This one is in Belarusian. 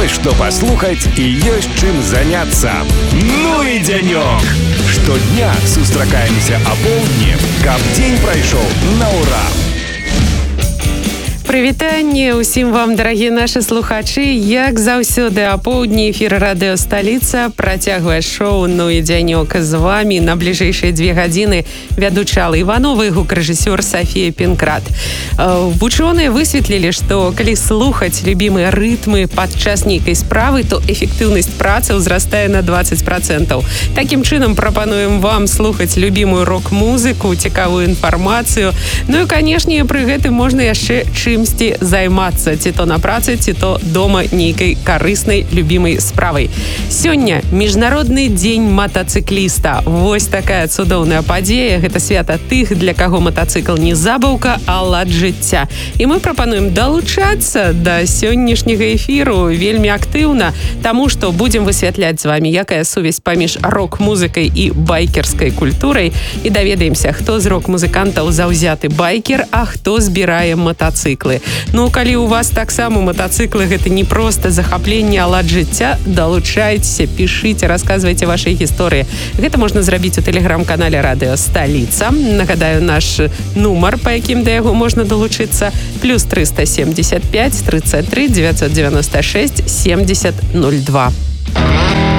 Ёсць што паслухаць і ёсць чым заняцца. Ну і дзянёк! Штодня сустракаемся апоўдні, каб дзень прайшоў на ўра. Прывітанне ўсім вам, дарагія нашы слухачы. Як заўсёды апоўдні эфір радыё «Сталіца» працягвае шоу «Ну і дзянёк». З вами на бліжэйшыя 2 гадзіны вядучы Алла Іванова і гукарэжысёр Сафія Пінкрат. Вучоныя высветлілі, што калі слухаць любімыя рытмы падчас нейкай справы, то эфектыўнасць працы ўзрастае на 20%. Такім чынам прапануем вам слухаць любімую рок-музыку, цікавую інфармацыю. Ну і, канешне, пры гэтым можна яшчэ чымсьці займацца, ці то на працы, ці то дома нейкай карыснай любімай справай. Сёння міжнародны дзень матацыкліста. Вось такая цудоўная падзея. Гэта свята тых, для каго матацыкл не забаўка, а лад жыцця. І мы прапануем далучацца да сённяшняга эфіру вельмі актыўна, таму што будзем высвятляць з вами, якая сувязь паміж рок-музыкай і байкерскай культурай, і даведаемся, хто з рок-музыкантаў заўзяты байкер, а хто збірае матацыклы. Ну, калі у вас таксама матацыклы гэта не проста захапленне, а лад жыцця, далучайцеся, пішыце, расказвайце вашай гісторыі. Гэта можна зрабіць у тэлеграм-канале радыё «Сталіца». Нагадаю, наш нумар, па якім да яго можна долучыцца, +375 33 996 70 02.